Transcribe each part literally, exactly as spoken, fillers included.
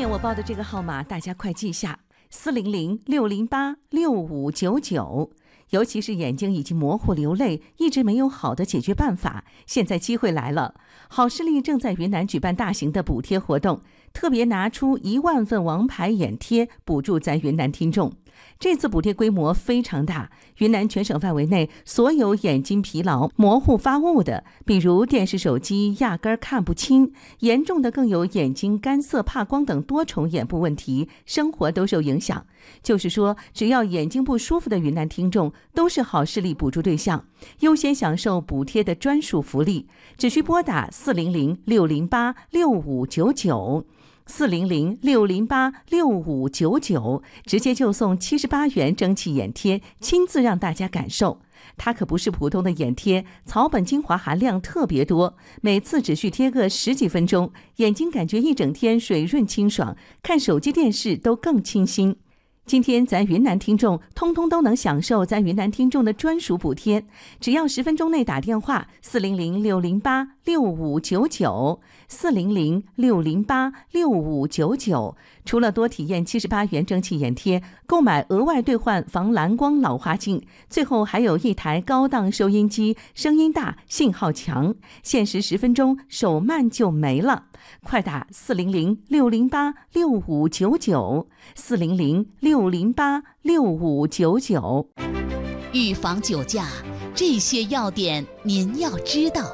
面我报的这个号码大家快记下，四零零六零八六五九九。尤其是眼睛已经模糊流泪，一直没有好的解决办法，现在机会来了。好视力正在云南举办大型的补贴活动，特别拿出一万份王牌眼贴补助咱云南听众。这次补贴规模非常大，云南全省范围内所有眼睛疲劳、模糊发雾的，比如电视、手机压根儿看不清，严重的更有眼睛干涩、怕光等多重眼部问题，生活都受影响。就是说，只要眼睛不舒服的云南听众都是好视力补助对象，优先享受补贴的专属福利，只需拨打四零零六零八六五九九。四零零六零八六五九九，直接就送七十八元蒸汽眼贴，亲自让大家感受。它可不是普通的眼贴，草本精华含量特别多，每次只需贴个十几分钟，眼睛感觉一整天水润清爽，看手机电视都更清新。今天咱云南听众通通都能享受咱云南听众的专属补贴，只要十分钟内打电话四零零六零八六五九九，四零零六零八六五九九。除了多体验七十八元蒸汽眼贴，购买额外兑换防蓝光老花镜，最后还有一台高档收音机，声音大，信号强，限时十分钟，手慢就没了。快打四零零六零八六五九九，四零零六零八六五九九。 预防酒驾，这些要点您要知道。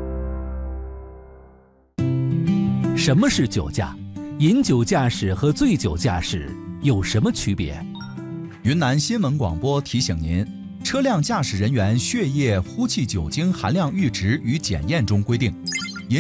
什么是酒驾？饮酒驾驶和醉酒驾驶有什么区别？ 云南新闻广播提醒您，车辆驾驶人员血液、呼气酒精含量阈值与检验中规定，